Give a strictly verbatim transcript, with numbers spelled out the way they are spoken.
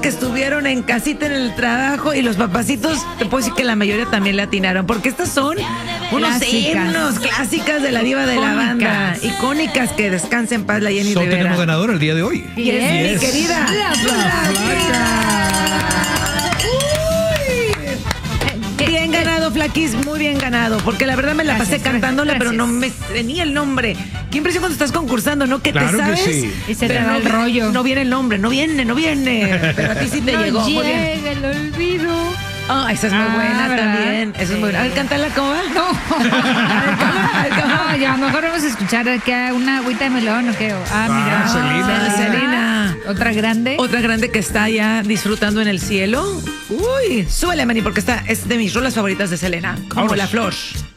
que estuvieron en casita en el trabajo y los papacitos, te puedo decir que la mayoría también le atinaron, porque estas son unos Clásicas. himnos clásicas de la diva de la banda, icónicas, que descanse en paz la Jenny So, Rivera. tenemos ganador el día de hoy. Y es mi Yes. querida La Uy. Bien ganado, Flaquis, muy bien ganado, porque la verdad me la Gracias, pasé cantándola, gracias. pero no me tenía el nombre. Qué impresión cuando estás concursando, ¿no? Que Claro te que sabes, sí. Y se te pero va no, el rollo. no viene el nombre, no viene, no viene, pero a ti sí te No llegó. Muy bien. llega el olvido. Ah, esa es muy Ah, buena ¿verdad? también. Esa es muy buena. A ver, cántala, ¿cómo va? No. A ver, ¿cómo va? No, ya mejor vamos a escuchar aquí a una agüita de melón o qué. Ah, mira. Ah, Selena. Selena. Otra grande. Otra grande que está ya disfrutando en el cielo. Uy, súbele, Manny, porque esta es de mis rolas favoritas de Selena, como Vámonos. La Flor.